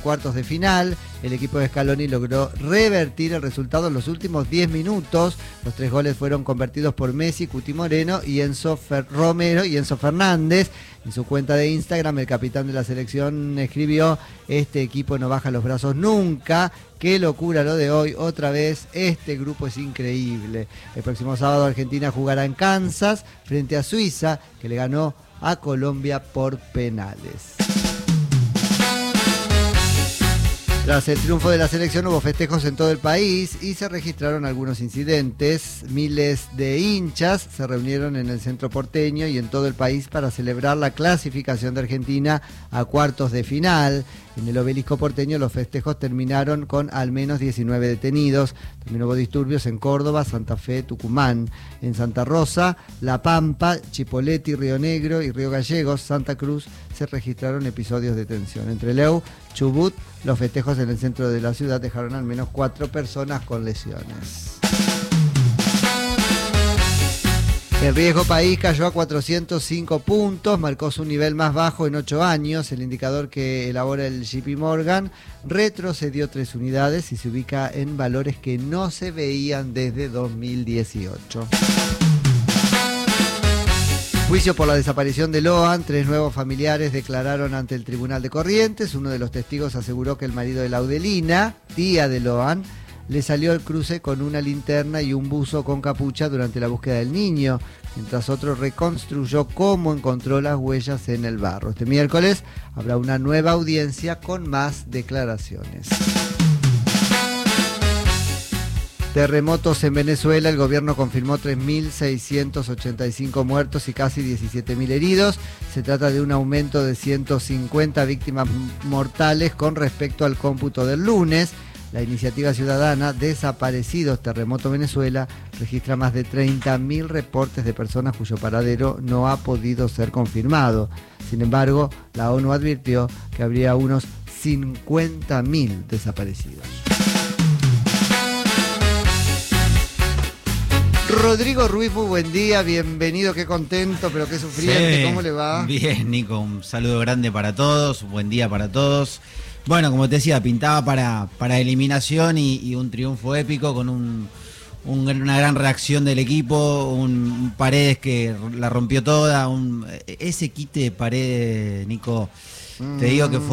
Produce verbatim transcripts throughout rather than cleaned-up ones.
cuartos de final. El equipo de Scaloni logró revertir el resultado en los últimos diez minutos. Los tres goles fueron convertidos por Messi, Cuti Moreno y Enzo Fer- Romero y Enzo Fernández. En su cuenta de Instagram, el capitán de la selección escribió: este equipo no baja los brazos nunca. Qué locura lo de hoy, otra vez, este grupo es increíble. El próximo sábado Argentina jugará en Kansas frente a Suiza, que le ganó a Colombia por penales. Tras el triunfo de la selección hubo festejos en todo el país y se registraron algunos incidentes. Miles de hinchas se reunieron en el centro porteño y en todo el país para celebrar la clasificación de Argentina a cuartos de final. En el obelisco porteño los festejos terminaron con al menos diecinueve detenidos. También hubo disturbios en Córdoba, Santa Fe, Tucumán. En Santa Rosa, La Pampa, Chipoleti, Río Negro y Río Gallegos, Santa Cruz, se registraron episodios de tensión. Entre Leu, Chubut, los festejos en el centro de la ciudad dejaron al menos cuatro personas con lesiones. El riesgo país cayó a cuatrocientos cinco puntos, marcó su nivel más bajo en ocho años. El indicador que elabora el J P Morgan retrocedió tres unidades y se ubica en valores que no se veían desde dos mil dieciocho. Juicio por la desaparición de Loan. Tres nuevos familiares declararon ante el Tribunal de Corrientes. Uno de los testigos aseguró que el marido de Laudelina, tía de Loan, le salió al cruce con una linterna y un buzo con capucha durante la búsqueda del niño, mientras otro reconstruyó cómo encontró las huellas en el barro. Este miércoles habrá una nueva audiencia con más declaraciones. Terremotos en Venezuela. El gobierno confirmó tres mil seiscientos ochenta y cinco muertos y casi diecisiete mil heridos. Se trata de un aumento de ciento cincuenta víctimas mortales con respecto al cómputo del lunes. La iniciativa ciudadana Desaparecidos Terremoto Venezuela registra más de treinta mil reportes de personas cuyo paradero no ha podido ser confirmado. Sin embargo, la ONU advirtió que habría unos cincuenta mil desaparecidos. Rodrigo Ruiz, muy buen día, bienvenido, qué contento, pero qué sufriente, sí, ¿cómo le va? Bien, Nico, un saludo grande para todos, un buen día para todos. Bueno, como te decía, pintaba para, para eliminación y, y un triunfo épico con un, un, una gran reacción del equipo, un, un Paredes que la rompió toda, un, ese quite de Paredes, Nico, te digo que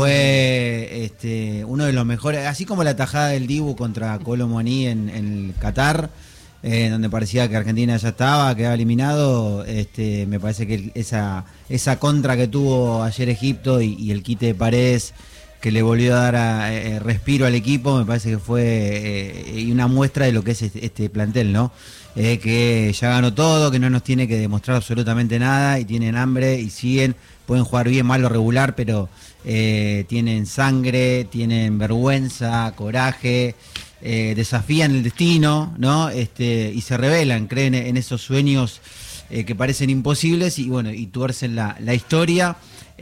fue este, uno de los mejores, así como la tajada del Dibu contra Kolo Muani en, en el Qatar, eh, donde parecía que Argentina ya estaba, quedaba eliminado. Este, me parece que esa, esa contra que tuvo ayer Egipto y, y el quite de Paredes, que le volvió a dar a, eh, respiro al equipo, me parece que fue eh, una muestra de lo que es este, este plantel, ¿no? Eh, que ya ganó todo, que no nos tiene que demostrar absolutamente nada y tienen hambre y siguen, pueden jugar bien, mal o regular, pero eh, tienen sangre, tienen vergüenza, coraje, eh, desafían el destino, ¿no? Este, y se rebelan, creen en esos sueños eh, que parecen imposibles y bueno, y tuercen la, la historia.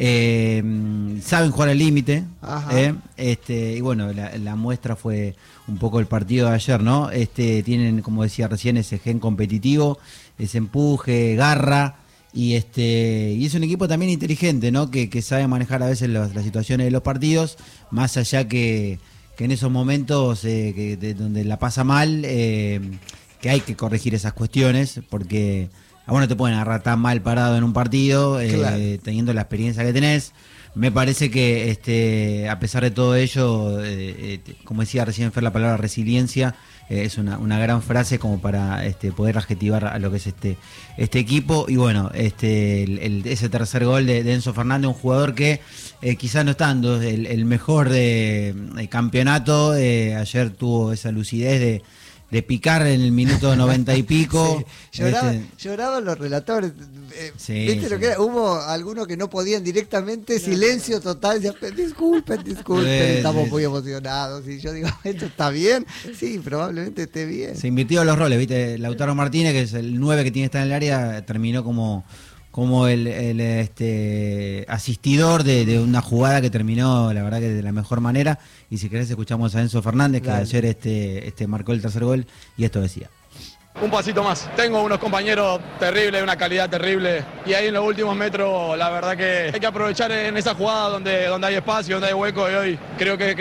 Eh, saben jugar al límite, eh, este, y bueno, la, la muestra fue un poco el partido de ayer, ¿no? Este, tienen, como decía recién, ese gen competitivo, ese empuje, garra, y este, y es un equipo también inteligente, ¿no? Que, que sabe manejar a veces los, las situaciones de los partidos, más allá que, que en esos momentos eh, que, de, donde la pasa mal, eh, que hay que corregir esas cuestiones, porque a vos no te pueden agarrar tan mal parado en un partido, eh, claro, teniendo la experiencia que tenés. Me parece que este, a pesar de todo ello, eh, eh, como decía recién Fer, la palabra resiliencia eh, es una, una gran frase como para este, poder adjetivar a lo que es este, este equipo. Y bueno, este, el, el, ese tercer gol de, de Enzo Fernández, un jugador que eh, quizás no está dando el, el mejor de, de campeonato, eh, ayer tuvo esa lucidez de de picar en el minuto noventa y pico. Sí, lloraba, este... lloraban los relatores. Eh, sí, ¿Viste sí. lo que era? Hubo algunos que no podían directamente, silencio total. Ya, disculpen, disculpen, sí, estamos sí. muy emocionados. Y yo digo, ¿esto está bien? Sí, probablemente esté bien. Se invirtieron los roles, ¿viste? Lautaro Martínez, que es el nueve que tiene que estar en el área, terminó como como el, el este asistidor de, de una jugada que terminó, la verdad, que de la mejor manera. Y si querés escuchamos a Enzo Fernández, que Dale. ayer este, este marcó el tercer gol, y esto decía. Un pasito más. Tengo unos compañeros terribles, una calidad terrible, y ahí en los últimos metros la verdad que hay que aprovechar en esa jugada donde, donde hay espacio, donde hay hueco, y hoy creo que